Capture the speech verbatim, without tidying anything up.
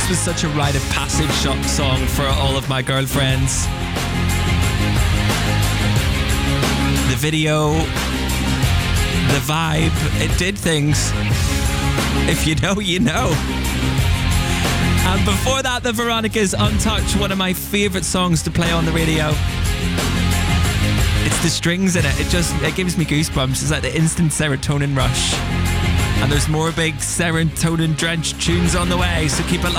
was such a rite of passage song for all of my girlfriends. The video, the vibe, it did things. If you know, you know. And before that, the Veronicas, Untouched, one of my favourite songs to play on the radio. It's the strings in it. It just, it gives me goosebumps. It's like the instant serotonin rush. And there's more big serotonin drenched tunes on the way, so keep it locked.